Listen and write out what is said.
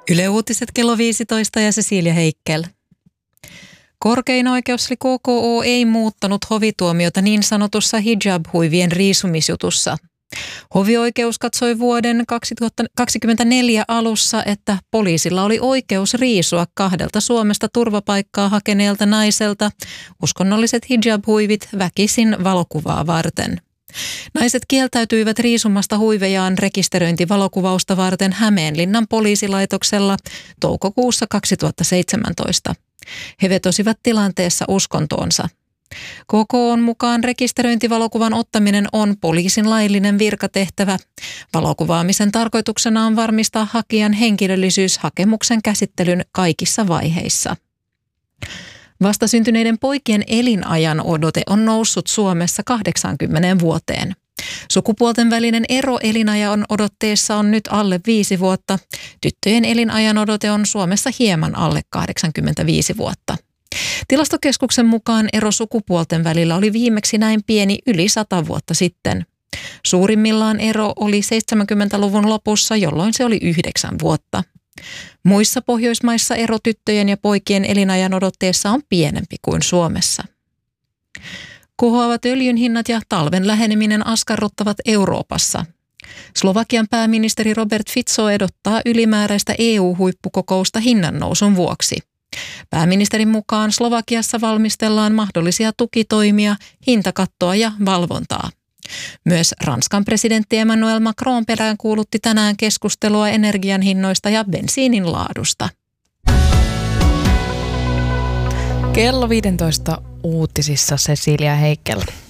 Yle Uutiset kello 15 ja Cecilia Heikkel. Korkein oikeus eli KKO ei muuttanut hovituomiota niin sanotussa hijab-huivien riisumisjutussa. Hovioikeus katsoi vuoden 2024 alussa, että poliisilla oli oikeus riisua 2 Suomesta turvapaikkaa hakeneelta naiselta uskonnolliset hijab-huivit väkisin valokuvaa varten. Naiset kieltäytyivät riisumasta huivejaan rekisteröintivalokuvausta varten Hämeenlinnan poliisilaitoksella toukokuussa 2017. He vetosivat tilanteessa uskontoonsa. KK:n mukaan rekisteröintivalokuvan ottaminen on poliisin laillinen virkatehtävä. Valokuvaamisen tarkoituksena on varmistaa hakijan henkilöllisyys hakemuksen käsittelyn kaikissa vaiheissa. Vastasyntyneiden poikien elinajan odote on noussut Suomessa 80 vuoteen. Sukupuolten välinen ero elinajan odotteessa on nyt alle 5 vuotta. Tyttöjen elinajan odote on Suomessa hieman alle 85 vuotta. Tilastokeskuksen mukaan ero sukupuolten välillä oli viimeksi näin pieni yli 100 vuotta sitten. Suurimmillaan ero oli 70-luvun lopussa, jolloin se oli 9 vuotta. Muissa Pohjoismaissa ero tyttöjen ja poikien elinajan odotteessa on pienempi kuin Suomessa. Kohoavat öljyn hinnat ja talven läheneminen askarruttavat Euroopassa. Slovakian pääministeri Robert Fico ehdottaa ylimääräistä EU-huippukokousta hinnannousun vuoksi. Pääministerin mukaan Slovakiassa valmistellaan mahdollisia tukitoimia, hintakattoa ja valvontaa. Myös Ranskan presidentti Emmanuel Macron peräänkuulutti tänään keskustelua energian hinnoista ja bensiinin laadusta. Kello 15 uutisissa Cecilia Heikkel.